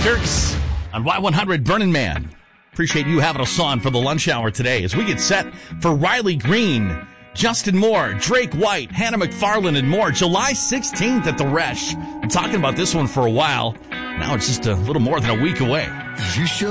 Turks on Y100 Burning Man. Appreciate you having us on for the lunch hour today as we get set for Riley Green, Justin Moore, Drake White, Hannah McFarland, and more. July 16th at the Resch. I'm talking about this one for a while. Now it's just a little more than a week away. You should.